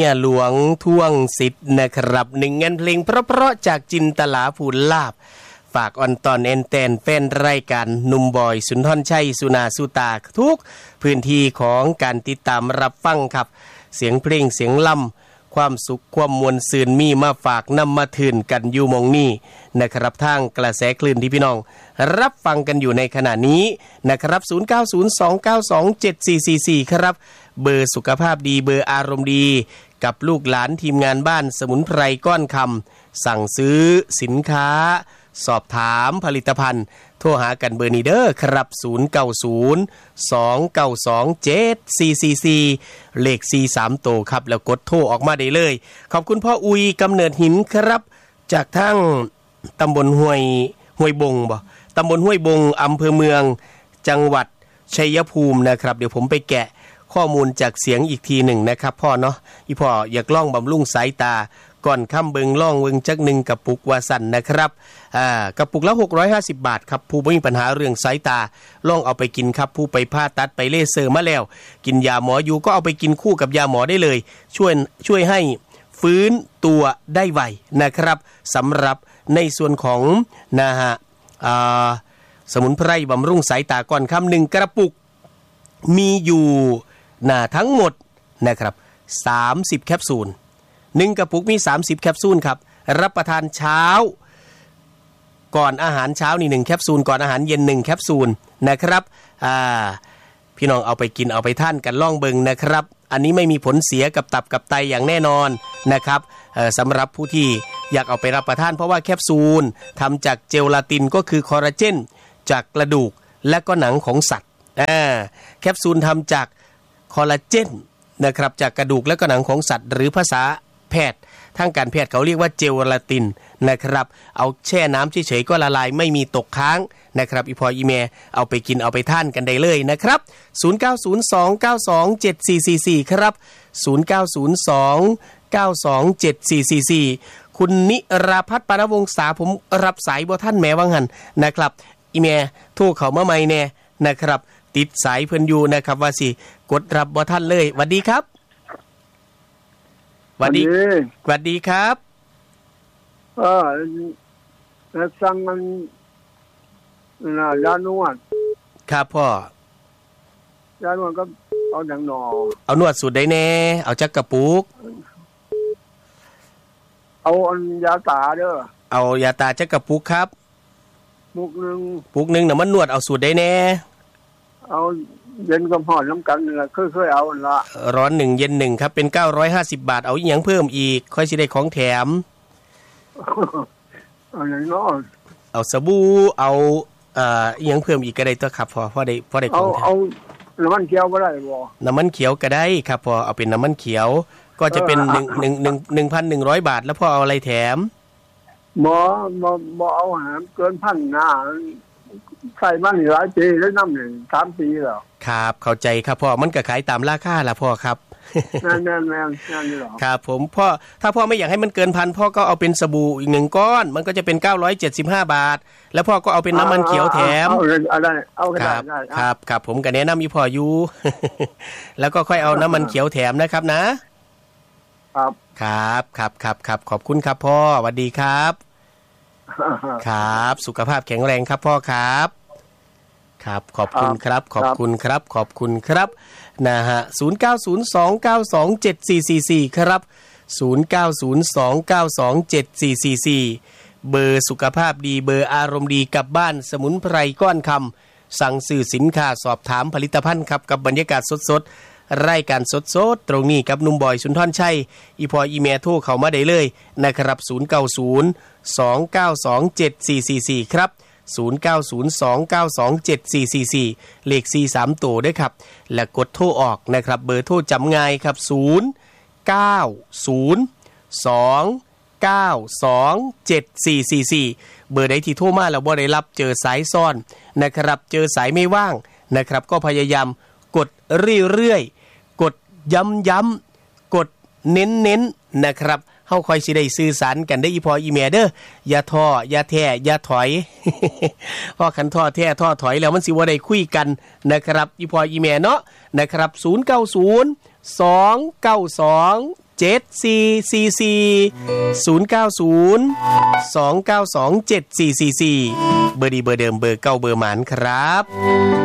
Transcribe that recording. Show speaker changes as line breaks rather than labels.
ยหลวงท่วงสิทธิ์นะครับหนึ่งงานเพลงเพราะๆจากจินตลาภูลลาภฝากออนตอนแอนแตนแฟนรายการหนุ่มบอยสุนทรชัยสุนาสุตาทุกพื้นที่ของการติดตามรับฟังครับเสียงเพลงเสียงล่ำความสุขความมวลซืนมีมาฝากนำมาทื่นกันอยู่มองนี้นะครับทางกระแสคลื่นที่พี่น้องรับฟังกันอยู่ในขณะนี้นะครับ0902927444ครับเบอร์สุขภาพดีเบอร์อารมณ์ดีกับลูกหลานทีมงานบ้านสมุนไพรก้อนคำสั่งซื้อสินค้าสอบถามผลิตภัณฑ์โทรหากันเบอร์นี้เด้อครับ0902927444เลข43โตครับแล้วกดโทรออกมาได้เลยขอบคุณพ่ออุยกำเนิดหินครับจากทั้งตำบลห้วยบงตำบลห้วยบงอำเภอเมืองจังหวัดชัยภูมินะครับเดี๋ยวผมไปแกะข้อมูลจากเสียงอีกทีหนึ่งนะครับพ่อเนาะอีพ่ออยากล่องบำรุงสายตาก่อนค่ำเบิงล่องเวิงจักหนึ่งกระปุกวาสันนะครับกระปุกละ650 บาทครับผู้ไม่มีปัญหาเรื่องสายตาล่องเอาไปกินครับผู้ไปผ่าตัดไปเลเซอร์มาแล้วกินยาหมออยู่ก็เอาไปกินคู่กับยาหมอได้เลยช่วยให้ฟื้นตัวได้ไวนะครับสำหรับในส่วนของนะฮะสมุนไพรบำรุงสายตาก่อนค่ำ1กระปุกมีอยู่ทั้งหมดนะครับ30แคปซูล1กระปุกมี30แคปซูลครับรับประทานเช้าก่อนอาหารเช้านี่1แคปซูลก่อนอาหารเย็น1แคปซูลนะครับพี่น้องเอาไปกินเอาไปทานกันล่องเบิงนะครับอันนี้ไม่มีผลเสียกับตับกับไตอย่างแน่นอนนะครับสำหรับผู้ที่อยากเอาไปรับประทานเพราะว่าแคปซูลทำจากเจลาตินก็คือคอลลาเจนจากกระดูกและก็หนังของสัตว์แคปซูลทำจากคอลลาเจนนะครับจากกระดูกและก็หนังของสัตว์หรือภาษาแพทย์ทางการแพทย์เขาเรียกว่าเจลาตินนะครับเอาแช่น้ำเฉยๆก็ละลายไม่มีตกค้างนะครับอีพออีเมเอาไปกินเอาไปทานกันได้เลยนะครับ0902927444ครับ0902927444คุณนิราพัฒน์ปานวงศาผมรับสายบ่ท่านแม่วังหันนะครับอีเมโทรเข้ามาใหม่แน่นะครับติดสายเพิ่นอยู่นะครับว่าสิกดรับบ่ท่านเลยสวัสดีครับสวัสดีครับ
สั่งมันยานวด
ครับพ่
อยานวดก็เอาอย่างหนอ
เอานวดสูตรได้แน่เอาจักกระปุก
เอายาตาเด้อ
เอายาตาจักกระปุกครับ
ปุก
นึงน่ะมันนวดเอาสูตรได้แน่
เอาเย็นกับร้อนน้ำกันนี่ล่ะเคยเอาละ
ร้อน1เย็น1ครับเป็น950 บาทเอาอีหยังเพิ่มอีกค่อยสิได้ของแถม
เอาอย่างน้อ
เอาสบู่เอาอีหยังเพิ่มอีกก็ได้ตัวครับพอได้ของแถม
เอาน้ำมันเขียวบ่ได้บ่
น้ำมันเขียวก็ได้ครับพอเอาเป็นน้ำมันเขียวก็จะเป็น1,100 บาทแล้วพอเอาอะไรแถม
บ่เอาหามเกิน1,000นะใส่มันหลายปีแล้วน้ำนี่3ปีแล้ว
ครับเข้าใจครับพ่อมันก็ขายตามราคาล่ะพ่อครับ
แม่นนี่หรอ
ครับผมพ่อถ้าพ่อไม่อยากให้มันเกิน1,000พ่อก็เอาเป็นสบู่อีก1ก้อนมันก็จะเป็น975 บาทแล้วพ่อก็เอาเป็นน้ำมันเขียวแถม
เอา
ครับผมก็แนะนำอีพ่ออยู่ แล้วก็ค่อยเอาน้ำมันเขียวแถมนะครับนะครับขอบคุณครับพ่อสวัสดีครับครับสุขภาพแข็งแรงครับพ่อครับครับขอบคุณครับขอบคุณครับนะฮะ0902927444ครับ0902927444เบอร์สุขภาพดีเบอร์อารมณ์ดีกับบ้านสมุนไพรก้อนคำสั่งซื้อสินค้าสอบถามผลิตภัณฑ์ครับกับบรรยากาศสดๆรายการสดๆตรงนี้กับหนุ่มบอยสุนทรชัยอีพออีเมลโทรเข้ามาได้เลยนะครับ0902927444ครับ0902927444เลข43ตัวด้วยครับและกดโทรออกนะครับเบอร์โทรจำง่ายครับ0902927444เบอร์ใดที่โทรมาแล้วบ่ได้รับเจอสายซ่อนนะครับเจอสายไม่ว่างนะครับก็พยายามกดเรื่อยๆกดย้ำๆกดเน้นๆนะครับเฮาค่อยสิได้สื่อสารกันได้อีพออีแม่เด้ออย่าท้ออย่าแท้อย่าถอย พอคันท้อแท้ท้อถอยแล้วมันสิบ่ได้คุยกันนะครับอีพออีแม่เนาะนะครับ0902927444 090 292 7444เบอร์ดีเบอร์เดิมเบอร์เก่าเบอร์หมานครับ